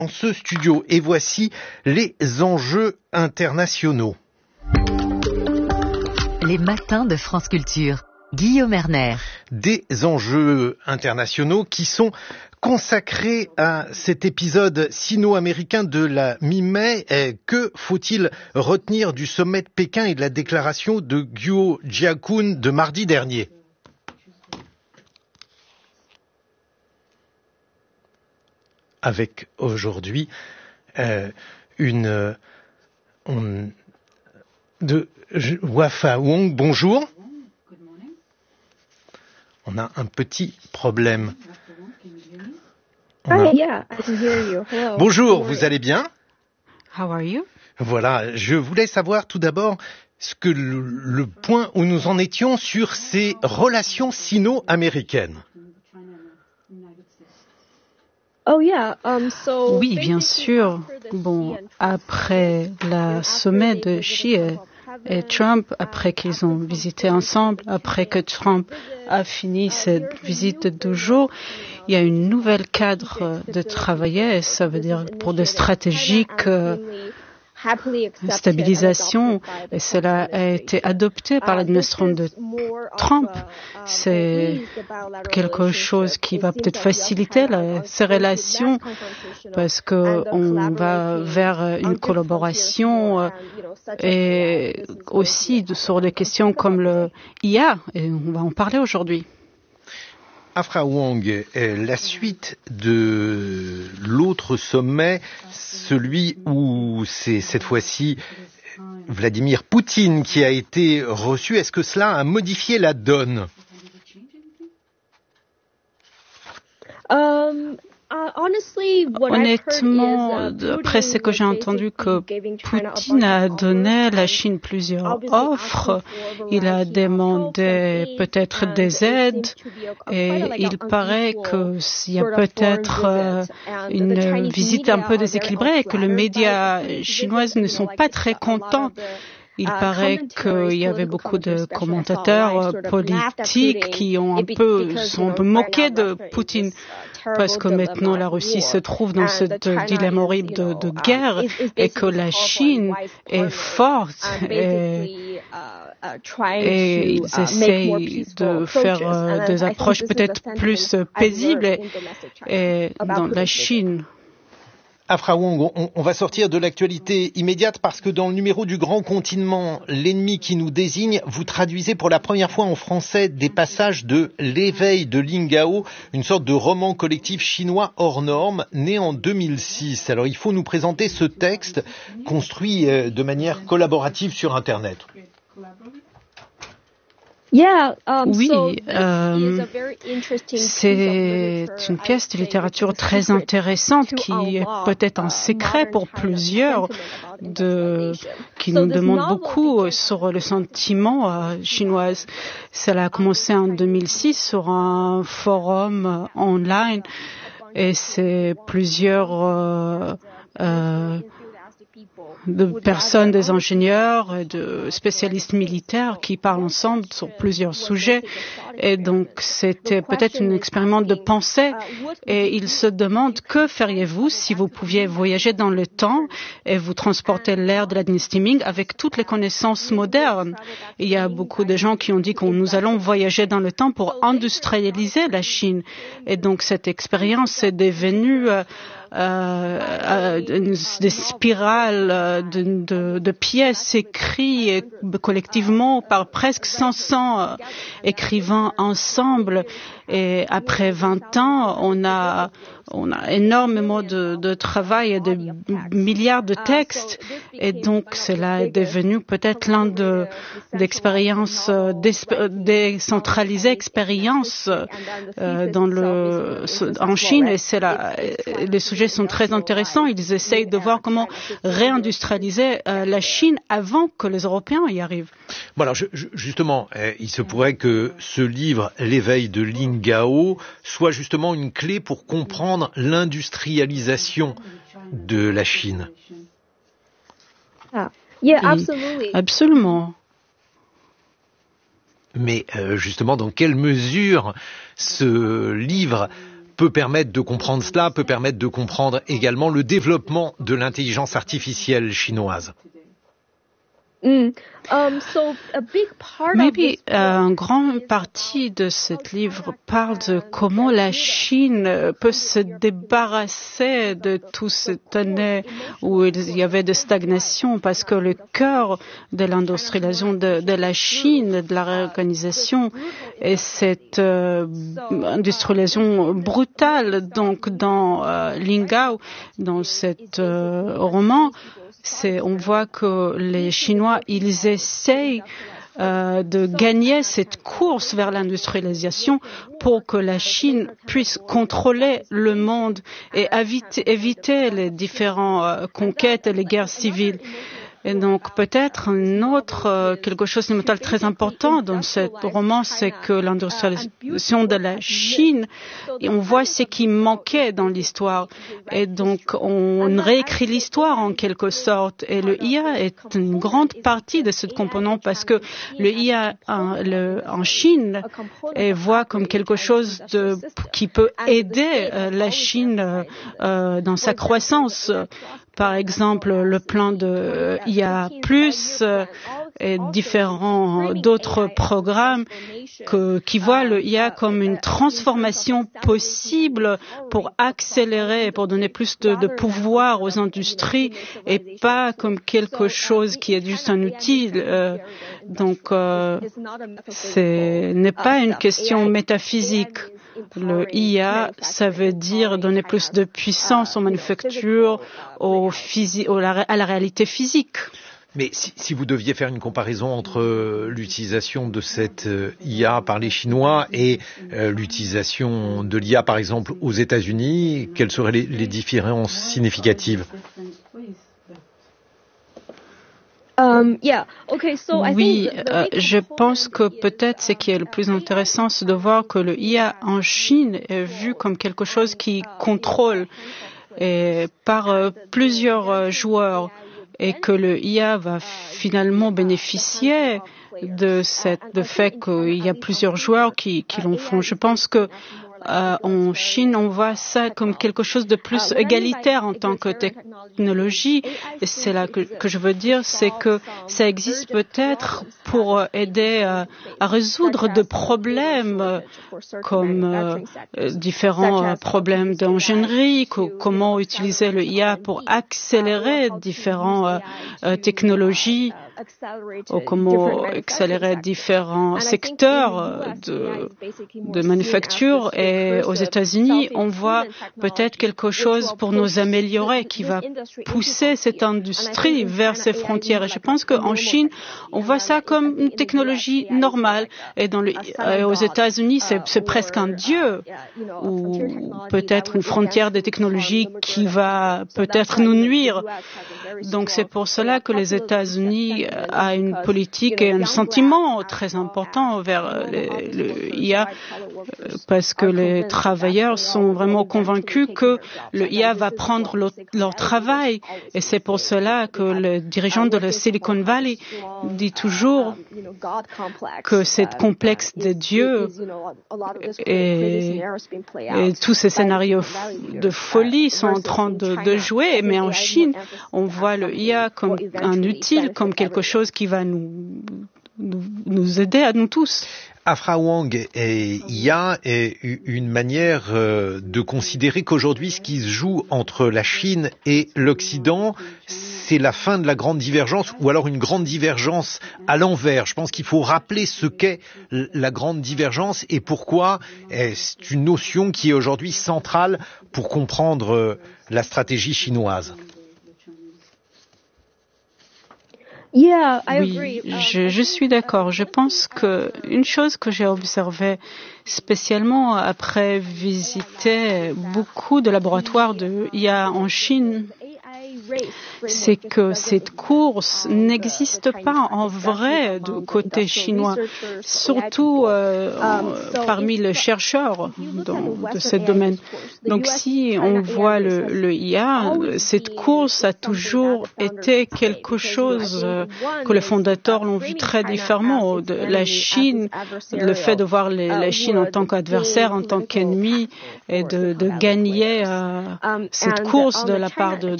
en ce studio. Et voici les enjeux internationaux. Les matins de France Culture. Guillaume Erner. Des enjeux internationaux qui sont consacrés à cet épisode sino-américain de la mi-mai. Que faut-il retenir du sommet de Pékin et de la déclaration de Guo Jiakun de mardi dernier ? Avec aujourd'hui de Wafa Wong. Bonjour. On a un petit problème. Bonjour, vous allez bien? How are you? Voilà, je voulais savoir tout d'abord ce que le point où nous en étions sur ces relations sino-américaines. Oui, bien sûr. Bon, après le sommet de Xi et Trump, après qu'ils ont visité ensemble, après que Trump a fini cette visite de 2 jours, il y a une nouvelle cadre de travailler, ça veut dire pour de stratégiques stabilisation, et cela a été adopté par l'administration de Trump. C'est quelque chose qui va peut-être faciliter ces relations parce qu'on va vers une collaboration et aussi sur des questions comme le IA, et on va en parler aujourd'hui. Afra Wong, la suite de l'autre sommet, celui où c'est cette fois-ci Vladimir Poutine qui a été reçu, est-ce que cela a modifié la donne ? Honnêtement, d'après ce que j'ai entendu, que Poutine a donné à la Chine plusieurs offres, il a demandé peut-être des aides et il paraît qu'il y a peut-être une visite un peu déséquilibrée et que les médias chinois ne sont pas très contents. Il paraît qu'il y avait beaucoup de commentateurs politiques qui sont un peu moqués de Poutine parce que maintenant la Russie se trouve dans ce dilemme horrible de guerre et que la Chine est forte et ils essayent de faire des approches peut-être plus paisibles dans la Chine. Afra Wong, on va sortir de l'actualité immédiate parce que dans le numéro du Grand Continent, l'ennemi qui nous désigne, vous traduisez pour la première fois en français des passages de L'éveil de Lin Gao, une sorte de roman collectif chinois hors norme, né en 2006. Alors il faut nous présenter ce texte construit de manière collaborative sur Internet. Oui, c'est une pièce de littérature très intéressante qui est peut-être un secret pour plusieurs, qui nous demandent beaucoup sur le sentiment chinois. Cela a commencé en 2006 sur un forum online et c'est plusieurs de personnes, des ingénieurs et de spécialistes militaires qui parlent ensemble sur plusieurs sujets. Et donc, c'était peut-être une expérience de pensée. Et ils se demandent que feriez-vous si vous pouviez voyager dans le temps et vous transporter l'ère de la dynastie Ming avec toutes les connaissances modernes. Il y a beaucoup de gens qui ont dit que nous allons voyager dans le temps pour industrialiser la Chine. Et donc, cette expérience est devenue des spirales de pièces écrites collectivement par presque 500 écrivains ensemble. Et après 20 ans, on a énormément de travail et de milliards de textes. Et donc, cela est devenu peut-être l'un d'expériences décentralisées, expériences en Chine. Et les sujets sont très intéressants. Ils essayent de voir comment réindustrialiser la Chine avant que les Européens y arrivent. Bon alors, justement, il se pourrait que ce livre, L'éveil de Lin Gao, soit justement une clé pour comprendre l'industrialisation de la Chine. Absolument. Mais justement, dans quelle mesure ce livre peut permettre de comprendre cela, peut permettre de comprendre également le développement de l'intelligence artificielle chinoise. Maybe une grande partie de ce livre parle de comment la Chine peut se débarrasser de toutes ces années où il y avait de stagnation, parce que le cœur de l'industrialisation de la Chine, de la réorganisation, est cette industrialisation brutale. Donc dans Lingao, dans cet roman, on voit que les Chinois, ils essayent de gagner cette course vers l'industrialisation pour que la Chine puisse contrôler le monde et éviter les différentes conquêtes et les guerres civiles. Et donc peut-être quelque chose de très important dans ce roman, c'est que l'industrialisation de la Chine, et on voit ce qui manquait dans l'histoire. Et donc on réécrit l'histoire en quelque sorte. Et le IA est une grande partie de ce component, parce que le IA en Chine est vu comme quelque chose qui peut aider la Chine dans sa croissance. Par exemple, le plan de IA+, et différents d'autres programmes qui voient le IA comme une transformation possible pour accélérer et pour donner plus de pouvoir aux industries, et pas comme quelque chose qui est juste un outil. Donc, ce n'est pas une question métaphysique. Le IA, ça veut dire donner plus de puissance aux manufactures, à la réalité physique. Mais si vous deviez faire une comparaison entre l'utilisation de cette IA par les Chinois et l'utilisation de l'IA, par exemple, aux États-Unis, quelles seraient les différences significatives? Oui, je pense que peut-être ce qui est le plus intéressant, c'est de voir que le IA en Chine est vu comme quelque chose qui contrôle par plusieurs joueurs, et que le IA va finalement bénéficier de fait qu'il y a plusieurs joueurs qui l'en font. Je pense que en Chine, on voit ça comme quelque chose de plus égalitaire en tant que technologie. Et c'est là que je veux dire, c'est que ça existe peut-être pour aider à résoudre des problèmes comme différents problèmes d'ingénierie, comment utiliser le IA pour accélérer différentes technologies, ou comment accélérer différents secteurs de manufacture. Et aux États-Unis, on voit peut-être quelque chose pour nous améliorer, qui va pousser cette industrie vers ses frontières. Et je pense qu'en Chine, on voit ça comme une technologie normale. Et aux États-Unis, c'est presque un dieu, ou peut-être une frontière des technologies qui va peut-être nous nuire. Donc c'est pour cela que les États-Unis a une politique et un sentiment très important vers le IA, parce que les travailleurs sont vraiment convaincus que le IA va prendre leur travail. Et c'est pour cela que le dirigeant de la Silicon Valley dit toujours que cette complexe des dieux et tous ces scénarios de folie sont en train de jouer. Mais en Chine, on voit le IA comme un utile, comme quelque chose qui va nous aider à nous tous. Afra Wang, il y a une manière de considérer qu'aujourd'hui, ce qui se joue entre la Chine et l'Occident, c'est la fin de la grande divergence, ou alors une grande divergence à l'envers. Je pense qu'il faut rappeler ce qu'est la grande divergence et pourquoi c'est une notion qui est aujourd'hui centrale pour comprendre la stratégie chinoise. Oui, je suis d'accord. Je pense qu'une chose que j'ai observée spécialement après visiter beaucoup de laboratoires de IA en Chine, c'est que cette course n'existe pas en vrai du côté chinois, surtout parmi les chercheurs de ce domaine. Donc si on voit le IA, cette course a toujours été quelque chose que les fondateurs l'ont vu très différemment. La Chine, le fait de voir la Chine en tant qu'adversaire, en tant qu'ennemi, et de gagner cette course de la part de